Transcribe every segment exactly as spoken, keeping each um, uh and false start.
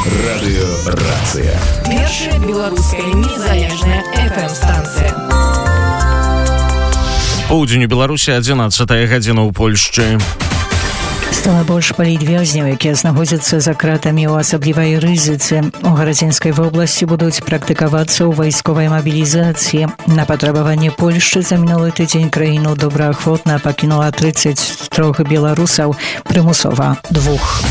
Радыёрацыя. Першая беларуская незалежная эф эм-станцыя. Поўдзень у Беларусі, адзінаццатая гадзіна ў Польшчы. Стала больш палітвязняў, якія знаходзяцца за кратамі ў асаблівай рызыцы. У Гарадзінскай вобласці будуць практыкавацца ў вайсковай мабілізацыі. На патрабаванне Польшчы за мінулы тыдзень краіну добраахвотна пакінула трыццаць тры беларусаў, прымусова двух.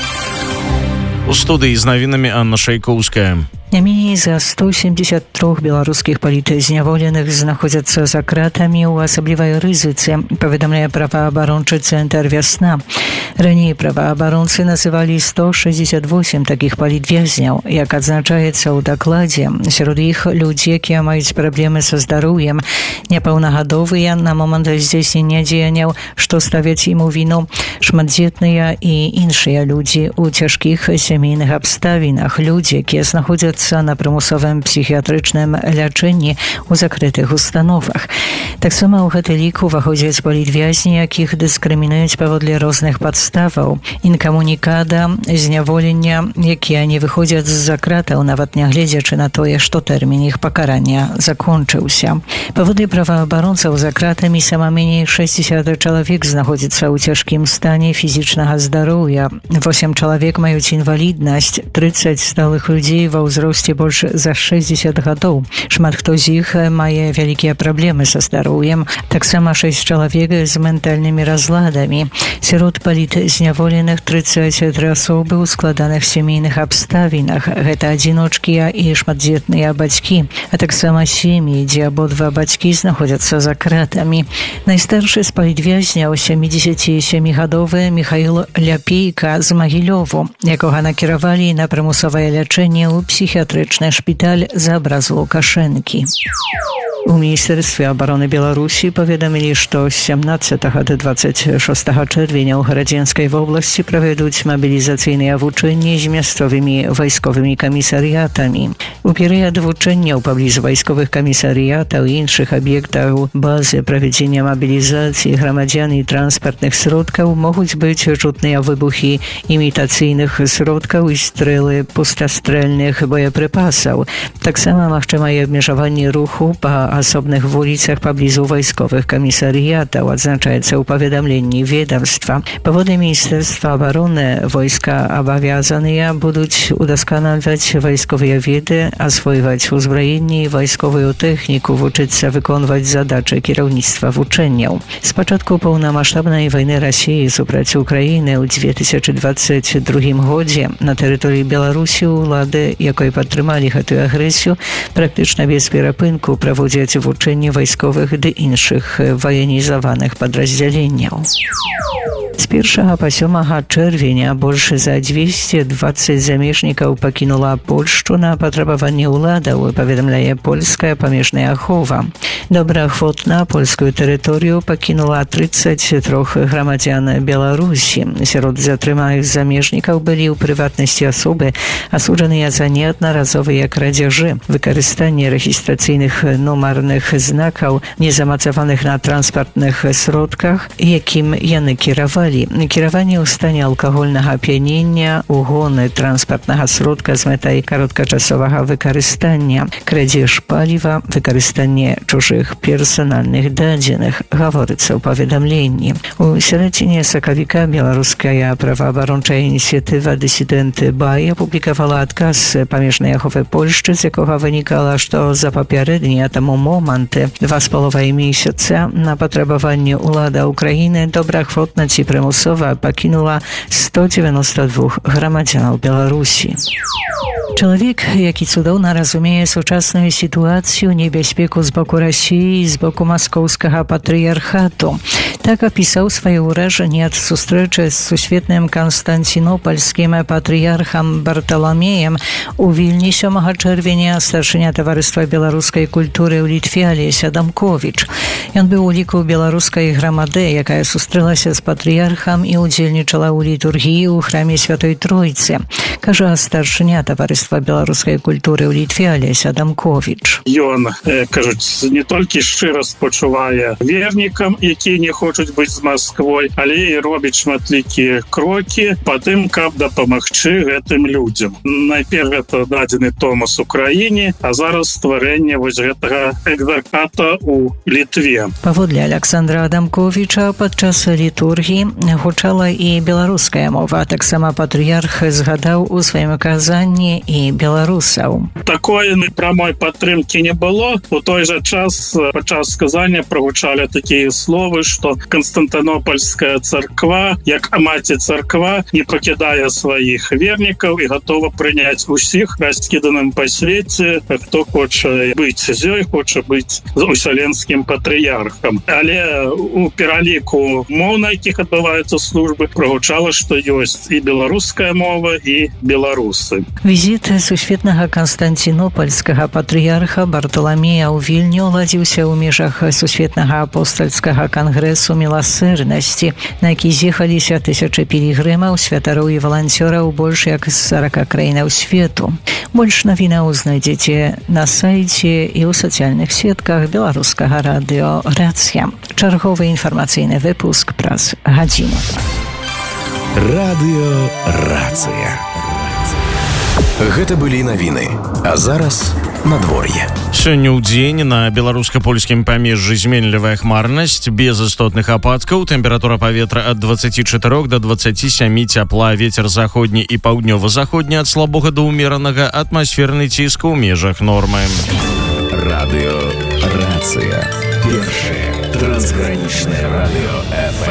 У студыі з навінамі Анна Шайкоўская. Не меней за сто семьдесят три беларускіх палітзняволеных знаходзяцца за кратамі ў асаблівай рызыцы, паведамляе праваабарончы цэнтр «Вясна». Раней праваабаронцы называлі сто шестьдесят восемь такіх палітвязняў. Як адзначаецца ў дакладзе, сярод іх людзі, якія маюць праблемы са здароўем, непаўнагадовыя на момант здзейснення дзеянняў, што ставяць ім у віну, шматдзетныя і іншыя людзі ў цяжкіх сямейных абставінах, людзі, якія знаходзяцца на прымусовым псіхіятрычным лячэнні ў закрытых установах. Таксама ў гэты лік уваходзяць палітвязні, якіх дыскрымінуюць паводле розных падставаў, інкамунікада, зняволення, якія не выходзяць з-за кратаў, нават нягледзячы на тое, што тэрмін іх пакарання закончыўся. Паводле праваабаронцаў, за кратамі сама меней шэсцьдзесят чалавек знаходзіцца ў цяжкім стане фізічнага здароўя, восемь чалавек маюць інваліднасць, трыццаць сталых людзей ва ўзросце больш за шэсцьдесят гадоў. Шмат хто з іх мае вялікія праблемы са здароўем. Таксама шэсць чалавек з ментальнымі разладамі. Сярод палітзняволеных трыццаць тры асобы ў складаных сямейных абставінах. Гэта адзіночкі і шматдзетныя бацькі, а таксама сем'і, дзе абодва бацькі знаходзяцца за кратамі. Найстаршы з палітвязняў сямідзесяцісямігадовы Міхаіл Ляпейка з Магілёву, якога накіравалі на прымусовае лячэнне ў псіхіятрычны шпіталь за абразу Лукашэнкі. У Міністэрстве абароны Беларусі паведамілі, што з сямнаццатага да дваццаць шостага чэрвеня ў Гарадзінскай вобласці правядуць мабілізацыйныя вучэнні з мясцовымі вайсковымі камісарыятамі. У перыяд вучэнняў паблізу вайсковых камісарыятаў і іншых аб'ектаў базы правядзення мабілізацыі грамадзян і транспартных сродкаў могуць быць чутныя выбухі імітацыйных сродкаў і стрэлы пустастрэльных боепрыпасаў. Таксама магчымае абмежаванне руху па асобных вуліцах паблізу вайсковых камісарыятаў, адзначаецца ў паведамленні ведомства. Паводле Міністэрства абароны, войска абавязаныя будуць удасканальваць вайсковыя веды, асвойваць узбраенне і вайсковую тэхніку, вучыцца выконваць задачы кіраўніцтва вучэнняў. З пачатку паўнамаштабнай вайны Расіі супраць Украіны ў дзве тысячы дваццаць другім годзе на тэрыторыі Беларусі ўлады, якой падтрымалі гэтую агрэсію, практычна без перапынку праводзяць вучэнні вайсковых ды іншых ваенізаваных падраздзяленняў. З першага па сёмага чэрвеня больш за дзвесце дваццаць замежнікаў пакінула Польшчу на патрабаванне ўладаў, паведамляе польская памежная ахова. Добраахвотна польскую тэрыторыю пакінула трыццаць тры грамадзян Беларусі. Сярод затрыманых замежнікаў былі ў прыватнасці асобы, асуджаныя за неаднаразовыя крадзяжы, выкарыстанне рэгістрацыйных нумарных знакаў, незамацаваных на транспартных сродках, якім яны кіравалі, кіраванне ў стане алкагольнага ап'янення, угоны транспартнага сродка з мэтай кароткачасовага выкарыстання, крадзеж паліва, выкарыстанне чужых персанальных дадзеных, гаворыцца ў паведамленні. У сярэдзіне сакавіка беларуская праваабарончая ініцыятыва «Дысідэнты Бай» апублікавала адказ памежнай аховы Польшчы, з якога вынікала, што за папярэдні а таму моманты два з паловай месяца на патрабаванне ўлада Украіны добраахвотна ці прымусова пакінула сто дзевяноста два грамадзянаў Беларусі. Чалавек, які цудоўна разумее сучасную сітуацыю, небяспеку з боку Расіі і з боку маскоўскага патрыярхату. Так апісаў свае ўражанні ад сустрэчы з сусветным канстанцінопольскім патрыярхам Барталамеем у Вільні сёмага чэрвеня старшыня таварыства беларускай культуры ў Літве Алесь Адамковіч. Ён быў у ліку беларускай грамады, якая сустрэлася з патрыярхам і ўдзельнічала ў літургіі ў храме Святой Тройцы. кажа старшыня таварыства беларускай культуры ў Літве Алесь Адамковіч. Ён, кажуць, не толькі шчыра спачувае вернікам, якія не хочуць быць з Масквой, але і робіць шматлікія крокі па тым, каб дапамагчы гэтым людзям. Найперш гэта дадзены Томас Украіне, а зараз стварэнне вось гэтага экзархата ў Літве. Паводле Александра Адамковіча, падчас літургіі гучала і беларуская мова, а таксама патрыярх згадаў у сваім казанні і беларусаў. Такой прамой падтрымкі не было. У той жа час падчас сказання прагучалі такія словы, што Канстантынопольская царква, як маці царква, не пакідае сваіх вернікаў і гатова прыняць усіх раскіданым па свеце, хто хоча быць з ёй, хоча быць з усяленскім патрыярхам. Але у пераліку моў, на якіх адбываюцца службы, прагучала, што ёсць і беларуская мова, і беларусы. Візіт сусветнага канстантинопольскага патрыярха Барталамея ў Вільню ладзіўся ў межах сусветнага апостальскага кангрэсу міласэрнасці, на які з'ехаліся тысячы пілігрымаў, святароў і валанцёраў больш як з сарака краінаў свету. Больш навінаў знайдзеце на сайце і ў сацыяльных сетках беларускага радыё «Рацыя». Чарговы інфармацыйны выпуск праз гадзіну. Радыё «Рацыя». Гэта былі навіны, а зараз надвор'е. Сёння ў дзень на беларуска-польскім памежжы зменлівая хмарнасць, без істотных ападкаў, тэмпература паветра ад дваццаці чатырох да дваццаці сямі цяпла, вецер заходні і паўднёва-заходні ад слабога да ўмеранага, атмасферны ціск у межах нормы. Радыё «Рацыя». Першае трансгранічнае радыё эф эм.